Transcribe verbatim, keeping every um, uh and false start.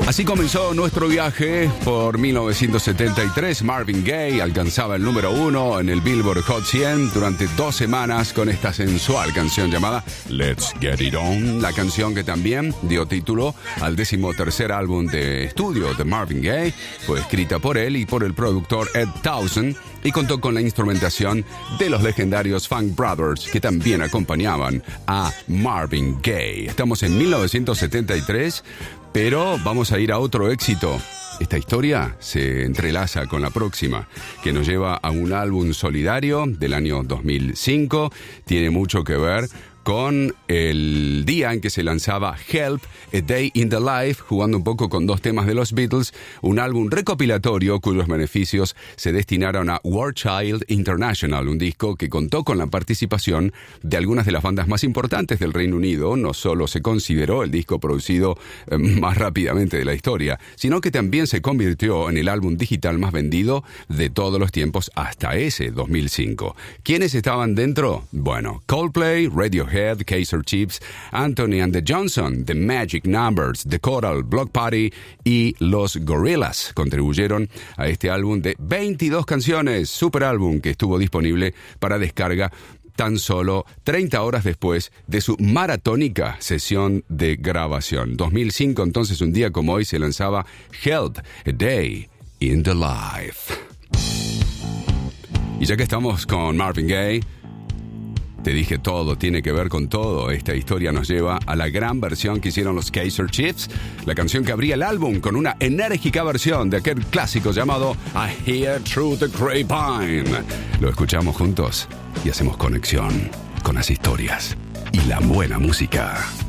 Así comenzó nuestro viaje por mil novecientos setenta y tres. Marvin Gaye alcanzaba el número uno en el Billboard Hot cien durante dos semanas con esta sensual canción llamada Let's Get It On. La canción que también dio título al decimotercer álbum de estudio de Marvin Gaye. Fue escrita por él y por el productor Ed Townsend y contó con la instrumentación de los legendarios Funk Brothers, que también acompañaban a Marvin Gaye. Estamos en mil novecientos setenta y tres, pero vamos a ir a otro éxito. Esta historia se entrelaza con la próxima, que nos lleva a un álbum solidario del año dos mil cinco. Tiene mucho que ver con el día en que se lanzaba Help, A Day in the Life, jugando un poco con dos temas de los Beatles, un álbum recopilatorio cuyos beneficios se destinaron a War Child International, un disco que contó con la participación de algunas de las bandas más importantes del Reino Unido. No solo se consideró el disco producido eh, más rápidamente de la historia, sino que también se convirtió en el álbum digital más vendido de todos los tiempos hasta ese dos mil cinco. ¿Quiénes estaban dentro? Bueno, Coldplay, Radiohead, Kaiser Chiefs, Anthony and the Johnson, The Magic Numbers, The Coral, Block Party y Los Gorillaz contribuyeron a este álbum de veintidós canciones, super álbum que estuvo disponible para descarga tan solo treinta horas después de su maratónica sesión de grabación. dos mil cinco, entonces, un día como hoy, se lanzaba Help, A Day in the Life. Y ya que estamos con Marvin Gaye, te dije todo, tiene que ver con todo. Esta historia nos lleva a la gran versión que hicieron los Kaiser Chiefs, la canción que abría el álbum con una enérgica versión de aquel clásico llamado I Hear Through the Grapevine. Lo escuchamos juntos y hacemos conexión con las historias y la buena música.